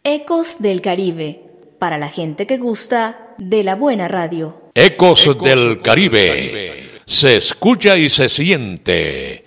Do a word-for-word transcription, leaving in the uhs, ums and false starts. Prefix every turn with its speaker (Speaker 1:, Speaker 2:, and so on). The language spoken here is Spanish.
Speaker 1: Ecos del Caribe, para la gente que gusta de la buena radio.
Speaker 2: Ecos, Ecos del Caribe. Caribe, se escucha y se siente